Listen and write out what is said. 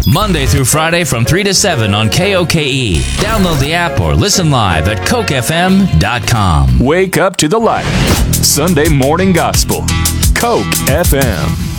Monday through Friday from 3 to 7 on KOKE. Download the app or listen live at CokeFM.com. Wake up to the light. Sunday morning gospel. Coke FM.